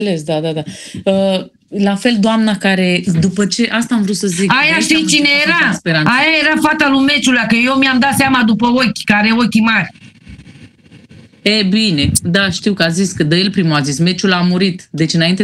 Da, da, da. La fel, doamna care, după ce, asta am vrut să zic. Aia știi cine era? Aia era fata lui Meciulea, că eu mi-am dat seama după ochi, care are ochii mari. E, bine, da, știu că a zis că de el primul a zis, Meciul a murit, deci înainte